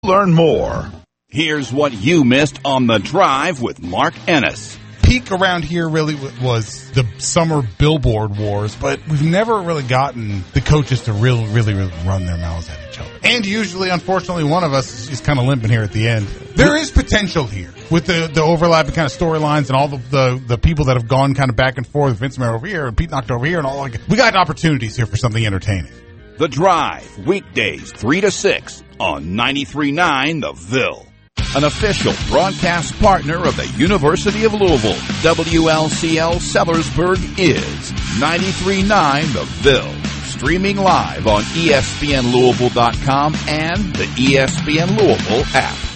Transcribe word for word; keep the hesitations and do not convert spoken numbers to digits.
learn more. Here's what you missed on The Drive with Mark Ennis. Peak around here really was the summer billboard wars, but we've never really gotten the coaches to really, really, really run their mouths at each other. And usually, unfortunately, one of us is, is kind of limping here at the end. There is potential here with the, the overlapping kind of storylines and all the, the, the people that have gone kind of back and forth. Vince McMahon over here and Pete Knocked over here and all. We got opportunities here for something entertaining. The Drive, weekdays three to six on ninety-three point nine The Ville. An official broadcast partner of the University of Louisville, W L C L Sellersburg is ninety-three point nine The Ville. Streaming live on E S P N Louisville dot com and the E S P N Louisville app.